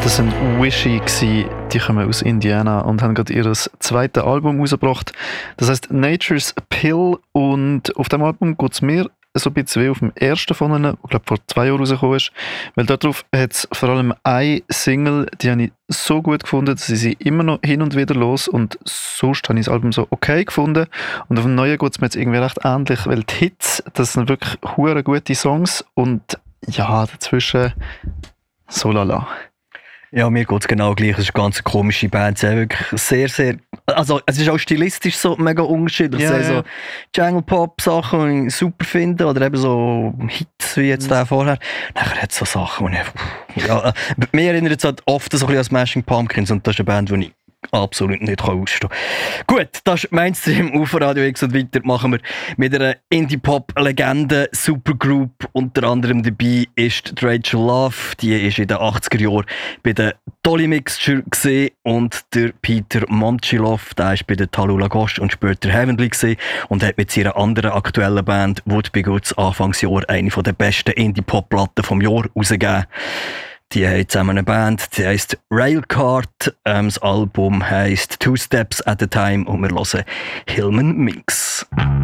Das sind Wishy gsi, die kommen aus Indiana und haben gerade ihr zweites Album rausgebracht. Das heisst Nature's Pill, und auf dem Album geht es mir so ein bisschen wie auf dem ersten von ihnen, der glaube vor 2 Jahren rausgekommen ist, weil darauf hat es vor allem eine Single, die habe ich so gut gefunden, dass ich sie immer noch hin und wieder los, und sonst habe ich das Album so okay gefunden, und auf dem neuen geht es mir jetzt irgendwie recht ähnlich, weil die Hits, das sind wirklich hure gute Songs, und ja, dazwischen so lala. Ja, mir geht es genau gleich. Es ist eine ganz komische Band. Sie haben wirklich sehr, sehr... Also, es ist auch stilistisch so mega unterschiedlich. Ja, Sie haben so Jungle-Pop-Sachen, die ich super finde, oder eben so Hits wie jetzt der vorher. Nachher hat es so Sachen, die ich... Ja, mir erinnert es halt oft so ein bisschen an Smashing Pumpkins, und das ist eine Band, die ich absolut nicht ausstehen kann. Gut, das ist Mainstream auf Radio X, und weiter machen wir mit einer Indie-Pop-Legende, Supergroup. Unter anderem dabei ist die Rachel Love, die ist in den 80er Jahren bei der Dolly Mixture gesehen, und der Peter Momchilov, der ist bei der Tallulah Ghost und später Heavenly gesehen und hat mit seiner anderen aktuellen Band Would Be Goods Anfangsjahr eine der besten Indie-Pop-Platten vom Jahr rausgegeben. Die haben zusammen eine Band, die heisst Railcart. Das Album heisst Two Steps at a Time, und wir hören Hillman Minx.